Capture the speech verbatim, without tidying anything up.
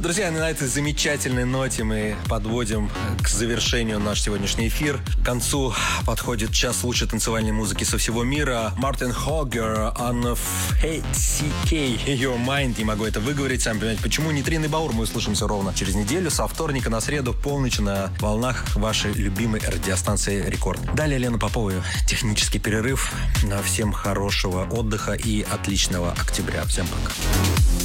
Друзья, на этой замечательной ноте мы подводим к завершению наш сегодняшний эфир. К концу подходит час лучшей танцевальной музыки со всего мира. Мартин Хоггер, Анна Си Кей, Your Mind. Не могу это выговорить, сами понимаете, почему. Нитрин и Баур. Мы услышимся ровно через неделю, со вторника на среду, в полночь на волнах вашей любимой радиостанции «Рекорд». Далее Лена Попова. Технический перерыв. Всем хорошего отдыха и отличного октября. Всем пока.